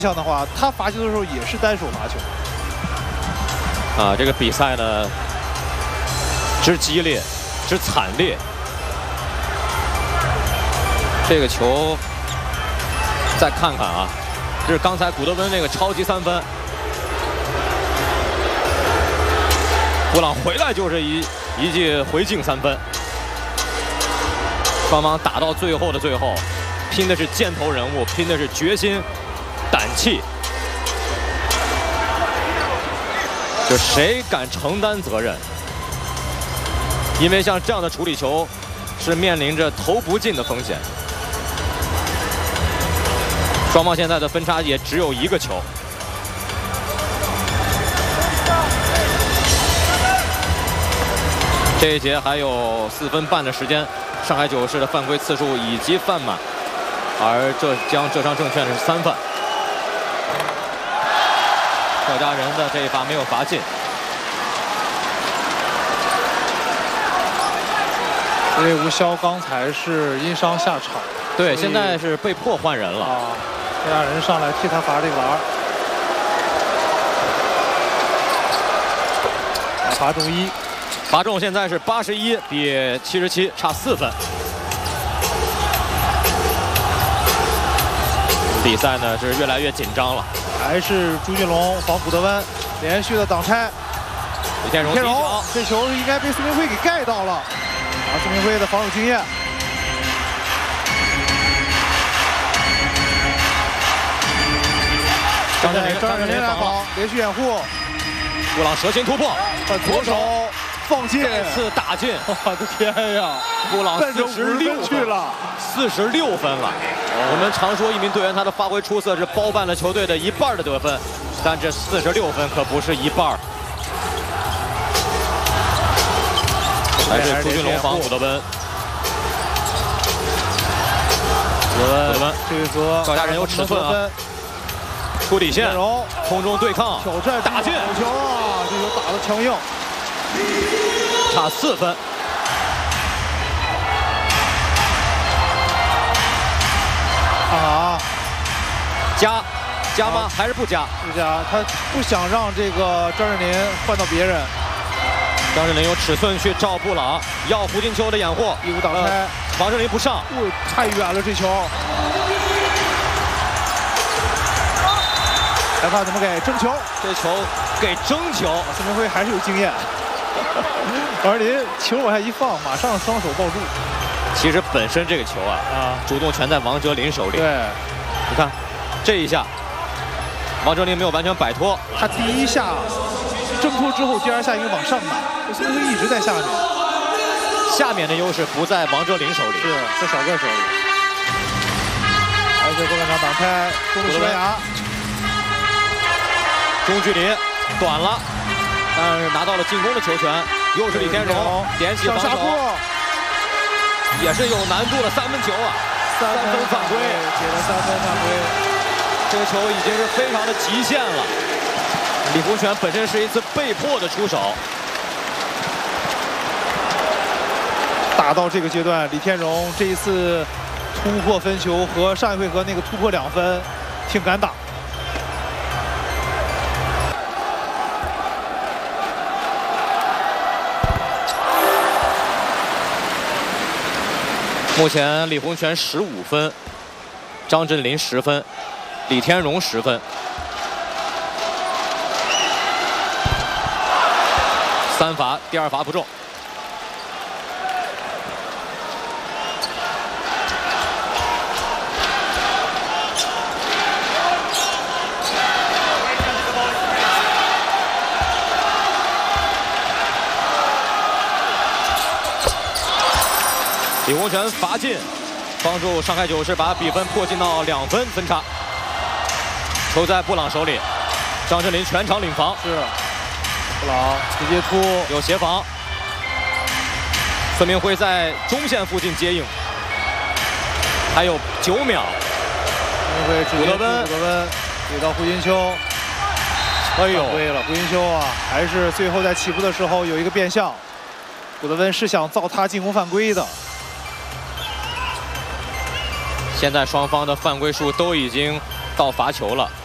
像的话，他罚球的时候也是单手罚球。 这个比赛呢，之激烈，之惨烈。这个球，再看看啊，这是刚才古德温那个超级3分。布朗回来就是一记回敬3分。双方打到最后的最后，拼的是箭头人物，拼的是决心、胆气。就谁敢承担责任？因为像这样的处理球，是面临着投不进的风险。双方现在的分差也只有1个球。这一节还有4分半的时间，上海九市的犯规次数以及犯满，而浙商证券是3犯。客家人的这一罚没有罚进。 因为吴潇刚才是因伤下场， 对，现在是被迫换人了。 客家人上来替他罚这个篮，罚中1， 罚中现在是81比77，差4分。比赛呢是越来越紧张了。 还是朱俊龙防古德温，连续的挡拆。 李天荣这球应该被孙明辉给盖到了。孙明辉的防守经验。张镇麟来防，连续掩护。 布朗蛇形突破， 左手放进， 再次打进。 我的天呀！ 布朗 46去了 ，46分了。我们常说一名队员他的发挥出色是包办了球队的1半的得分，但这46分可不是1半。还是朱俊龙防古德温。古德温这个赵家人有尺寸啊，出底线，空中对抗， 挑战打进球啊！这球打得强硬， 差4分。加吗？还是不加？ 不加，他不想让这个张镇麟换到别人。 张镇麟有尺寸去照布朗，要胡金秋的掩护， 义务挡拆， 王镇麟不上， 太远了这球。裁判怎么给？争球， 这球给争球。 孙明辉还是有经验。王镇麟球往下一放，马上双手抱住。 其实本身这个球主动权在王哲林手里。 对， 你看这一下，王哲林没有完全摆脱。 他第1下挣脱之后，第2下应该往上打，孙明辉一直在下面。 下面的优势不在王哲林手里， 是在小个手里。而且过半场挡拆，中路西班牙， 中距离短了，但是拿到了进攻的球权。又是李天荣点起防守，也是有难度的3分球啊！3分犯规， 解了3分犯规。 这个球已经是非常的极限了。李洪权本身是一次被迫的出手。 打到这个阶段，李天荣这一次突破分球和上一回合那个突破2分，挺敢打。 目前李洪权15分，张镇麟10分，李天荣10分。3罚，第2罚不中。李洪权罚进，帮助上海九市把比分迫近到2分分差。球在布朗手里，张镇麟全场领防。 是，布朗直接突， 有协防。孙明辉在中线附近接应，还有9秒。 孙明辉古德温给到胡金秋，哎呦，犯规了！胡金秋啊，还是最后在起步的时候有一个变向，古德温是想造他进攻犯规的。 现在双方的犯规数都已经到罚球了。